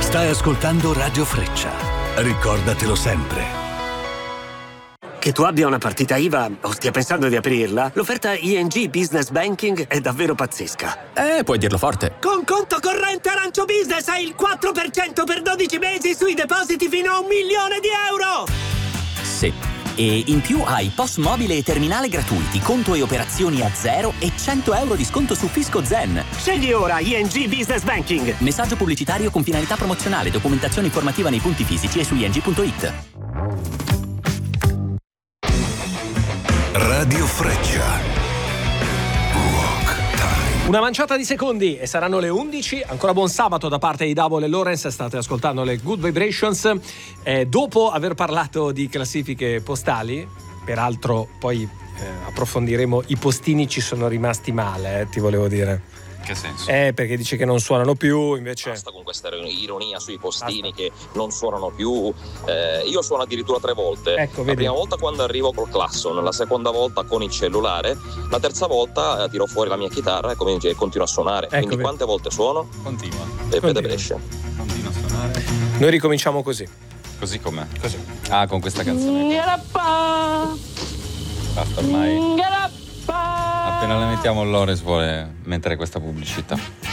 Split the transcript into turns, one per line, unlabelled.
Stai ascoltando Radio Freccia. Ricordatelo sempre.
Che tu abbia una partita IVA o stia pensando di aprirla, l'offerta ING Business Banking è davvero pazzesca.
Puoi dirlo forte.
Con conto corrente Arancio Business hai il 4% per 12 mesi sui depositi fino a €1 milione.
Sì. E in più hai POS mobile e terminale gratuiti, conto e operazioni a zero e €100 di sconto su Fisco Zen.
Scegli ora ING Business Banking.
Messaggio pubblicitario con finalità promozionale, documentazione informativa nei punti fisici e su ing.it.
Radio Freccia. Rock Time.
Una manciata di secondi e saranno le 11. Ancora buon sabato da parte di Double e Lawrence. State ascoltando le Good Vibrations. Dopo aver parlato di classifiche postali, peraltro poi approfondiremo, i postini ci sono rimasti male, ti volevo dire.
Che senso?
Perché dice che non suonano più, invece...
Basta con questa ironia sui postini che non suonano più. Io suono addirittura 3 volte.
Ecco,
la
vedi.
prima volta quando arrivo col clacson, la seconda volta con il cellulare, la terza volta tiro fuori la mia chitarra e continuo a suonare.
Ecco,
Quindi
vedi.
quante volte suono?
Continua
Peppe de Brescia.
a suonare.
Noi ricominciamo così.
Così com'è?
Così.
Ah, con questa canzone. Basta ormai. Appena la mettiamo Lawrence vuole mettere questa pubblicità.